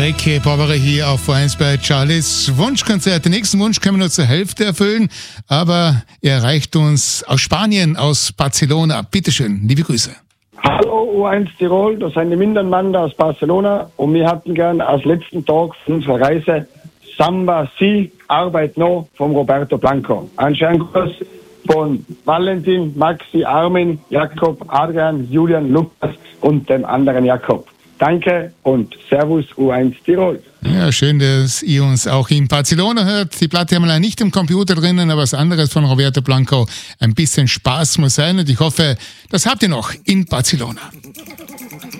Heike Barbara hier auf V1 bei Charlies Wunschkonzert. Den nächsten Wunsch können wir nur zur Hälfte erfüllen, aber er erreicht uns aus Spanien, aus Barcelona. Bitteschön, liebe Grüße. Hallo U1 Tirol, das sind die Mindenmande aus Barcelona und wir hatten gern als letzten Tag unserer Reise Samba Si, Arbeit No von Roberto Blanco. Ein schönen Gruß von Valentin, Maxi, Armin, Jakob, Adrian, Julian, Lukas und dem anderen Jakob. Danke und Servus U1 Tirol. Ja, schön, dass ihr uns auch in Barcelona hört. Die Platte haben wir leider nicht im Computer drinnen, aber was anderes von Roberto Blanco. Ein bisschen Spaß muss sein und ich hoffe, das habt ihr noch in Barcelona.